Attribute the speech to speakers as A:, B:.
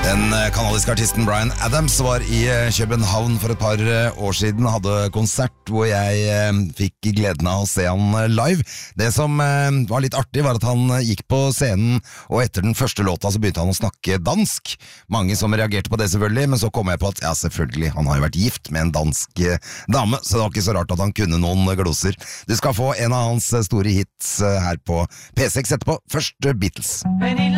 A: Den kanadiske artisten Bryan Adams var i København for et par år siden, hadde konsert hvor jeg fikk gleden av å se han live. Det som var litt artig var at han gikk på scenen, og etter den første låta så begynte han å snakke dansk. Mange som reagerte på det selvfølgelig, men så kom jeg på at ja, selvfølgelig, han har jo vært gift med en dansk dame, så det var ikke så rart at han kunne noen gloser. Du skal få en av hans store hits her på P6 etterpå. Først Beatles.